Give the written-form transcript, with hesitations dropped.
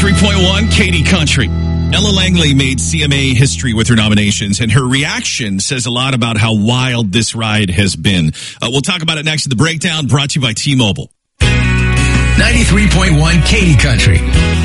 93.1 Katie Country. Ella Langley made CMA history with her nominations, and her reaction says a lot about how wild this ride has been. We'll talk about it next in the breakdown, brought to you by T-Mobile. 93.1 Katie Country.